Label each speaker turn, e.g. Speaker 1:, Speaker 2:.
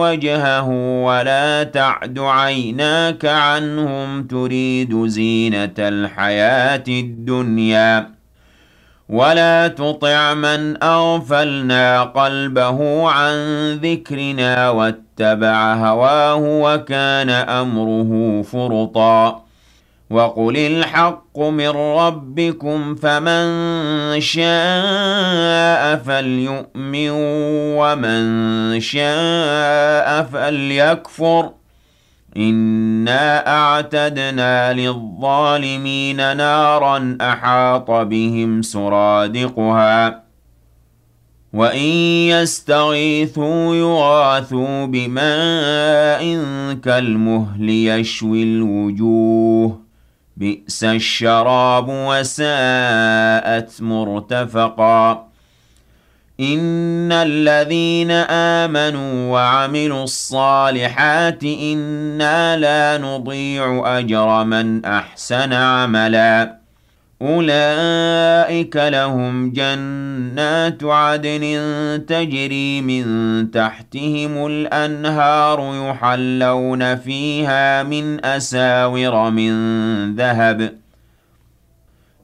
Speaker 1: وجهه ولا تعد عيناك عنهم تريد زينة الحياة الدنيا ولا تطع من أغفلنا قلبه عن ذكرنا واتبع هواه وكان أمره فرطا وقل الحق من ربكم فمن شاء فليؤمن ومن شاء فليكفر إنا أعتدنا للظالمين نارا أحاط بهم سرادقها وإن يستغيثوا يغاثوا بماء كالمهل يشوي الوجوه بئس الشراب وساءت مرتفقا إن الذين آمنوا وعملوا الصالحات إنا لا نضيع أجر من أحسن عملا أولئك لهم جنات عدن تجري من تحتهم الأنهار يحلون فيها من أساور من ذهب